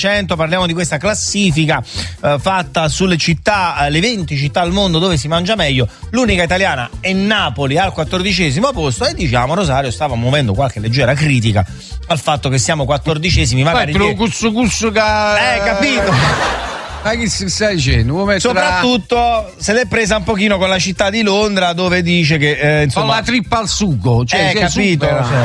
Parliamo di questa classifica fatta sulle città, le 20 città al mondo dove si mangia meglio. L'unica italiana è Napoli al 14° posto e diciamo Rosario stava muovendo qualche leggera critica al fatto che siamo 14esimi, magari capito? Ma che stai dicendo? Soprattutto se l'è presa un pochino con la città di Londra, dove dice che insomma con la trippa al sugo, cioè capito,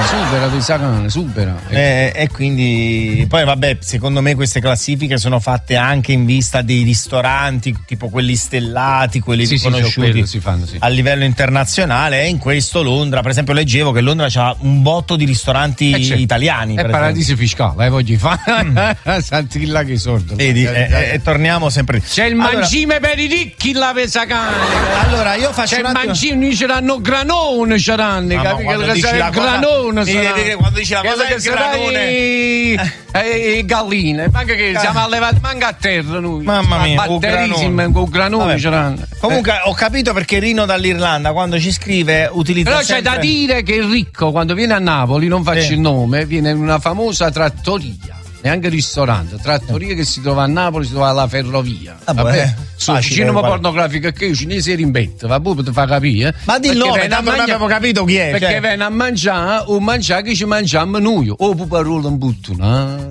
supera. E quindi poi vabbè, secondo me queste classifiche sono fatte anche in vista dei ristoranti tipo quelli stellati, quelli riconosciuti a livello internazionale, e in questo Londra, per esempio, leggevo che Londra c'ha un botto di ristoranti italiani, è paradiso fiscale, voglio fare Santilla che sordo. Vedi, e torniamo sempre. C'è il mangime per i ricchi la Vesacanica. Allora io faccio c'è il mangime, c'eranno granone, c'eranno quando dici la granone, quando dici la cosa che granone e galline, manca che siamo allevati manca a terra noi. Mamma mia, batterissime con granone c'eranno. Comunque ho capito perché Rino dall'Irlanda quando ci scrive utilizza però sempre... c'è da dire che il ricco quando viene a Napoli, non faccio il nome, viene in una famosa trattoria, neanche ristorante, trattoria che si trova a Napoli, si trova alla ferrovia. Vabbè, cinema pornografico che io cinese rimbetto, va pure per far capire. Ma di nome, tanto non abbiamo capito chi è. Perché viene a mangiare, o mangiare che ci mangiamo noi. O puparolo in buttuna,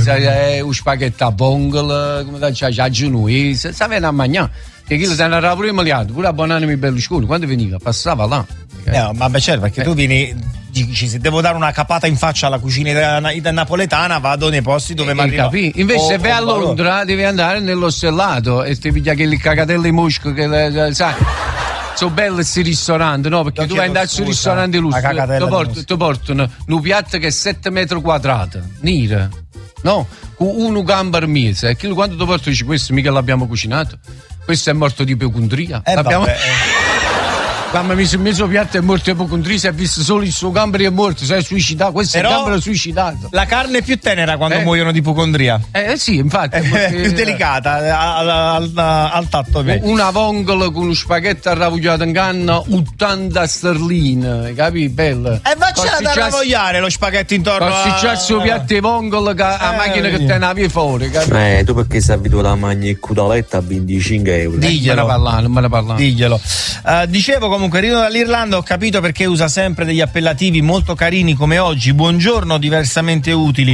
o spaghetti a bongol, come da noi, se viene a mangiare. Che chi lo sa andare pure immediato, pure a Bonanimi Berlusconi, quando veniva, passava là. Ma beh, certo, perché tu vieni, dici, se devo dare una capata in faccia alla cucina napoletana, vado nei posti dove mi arriva. Invece se vai a Londra devi andare nell'ostellato e ti piglia che cagatelli mosco che sai. Sono belli questi ristoranti, no? Perché tu vai andare sul ristorante lustro, ti portano un piatto che è 7 metri quadrati, nera, no? Con uno gamba al mese. E quando ti porto dici questo mica l'abbiamo cucinato, questo è morto di ipocondria. Mamma mia, se messo piatto è morto di ipocondria, si è visto solo il suo gambero è morto, si è suicidato, questo è il gambero suicidato. La carne è più tenera quando muoiono di ipocondria. Sì, infatti. È più delicata al tatto. Una vongola con uno spaghetto arravogliato in canna, 80 sterline, capi? Bello. E vaccela da ravogliare lo spaghetto intorno a... Se c'è il suo piatto di vongola, la macchina che te ne fuori, capi? Tu perché sei abituato a mangiare il cudaletta a 25 euro? Diglielo. Non me ne parlare. Diglielo. Dicevo comunque, Rino dall'Irlanda, ho capito perché usa sempre degli appellativi molto carini come oggi. Buongiorno, diversamente utili.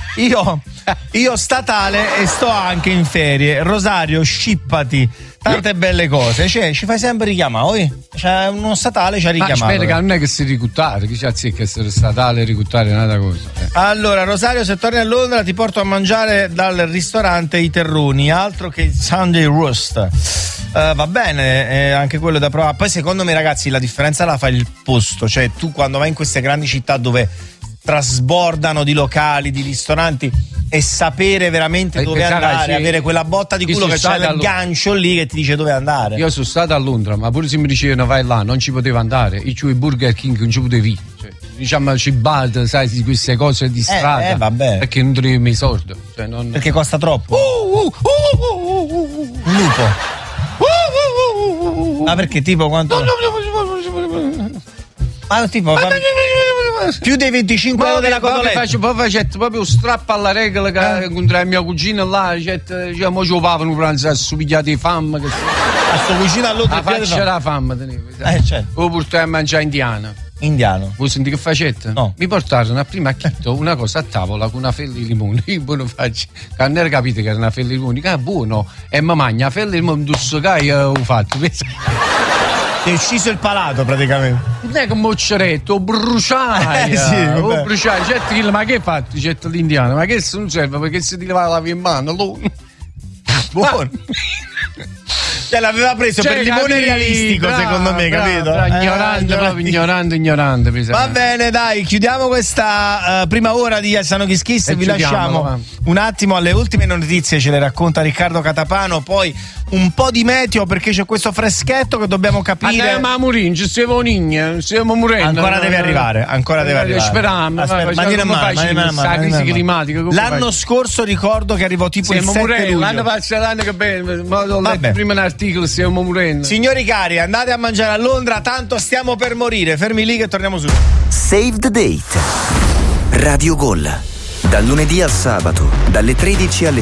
Io statale e sto anche in ferie. Rosario, scippati. Tante belle cose, cioè ci fai sempre richiamare, c'è uno statale ci ha richiamato. Ma aspetta, che non è che si ricuttare, chi c'ha che essere statale e ricuttare è un'altra cosa. Allora, Rosario, se torni a Londra ti porto a mangiare dal ristorante I Terroni, altro che Sunday Roast. Va bene, anche quello da provare. Poi secondo me, ragazzi, la differenza la fa il posto, cioè tu quando vai in queste grandi città dove trasbordano di locali, di ristoranti, e sapere veramente dove andare, avere quella botta di culo che c'è il gancio lì che ti dice dove andare. Io sono stato a Londra, ma pure se mi dicevano vai là non ci potevo andare, io i Burger King non ci potevi, cioè, diciamo cibate, sai, di queste cose di strada, vabbè. Perché non trovi i soldi, cioè, non... perché costa troppo. Un lupo. Ma perché tipo quanto? Ma tipo più dei 25 euro della cotoletta. Poi faccio proprio strappo alla regola che incontrai mia cugina là, mo ci pavano pranzo a subigliati di fame. A sto vicino all'altro faccia la fame tenevo. Certo. O portai a mangiare indiano. Vuoi sentire che facette? No. Mi portarono a prima a Chitto una cosa a tavola con una fella di limone. Io buono faccio. Che non era capito che era una fella di limone. Che è buono. E mi mangia la fella di limone, dusso che ho fatto. Ti è uscito il palato praticamente. Non è che mocceretto, bruciai. Bruciai. Certo, ma che hai fatto? Certo l'indiano, ma che non serve perché se ti levava la via in mano. Buono. Cioè l'aveva preso per il limone realistico, secondo me, capito? Ignorante. Va bene, dai, chiudiamo questa prima ora di Alzano Kiss Kiss e vi lasciamo un attimo alle ultime notizie, ce le racconta Riccardo Catapano, poi un po' di meteo perché c'è questo freschetto che dobbiamo capire. Ma stiamo morendo. Ancora deve arrivare. Speriamo. Crisi climatica. L'anno scorso ricordo che arrivò tipo il 7 luglio. L'anno passato che bene. Ho letto prima un articolo, stiamo morendo. Signori cari, andate a mangiare a Londra, tanto stiamo per morire. Fermi lì che torniamo su. Save the Date. Radio Gol. Dal lunedì al sabato, dalle 13 alle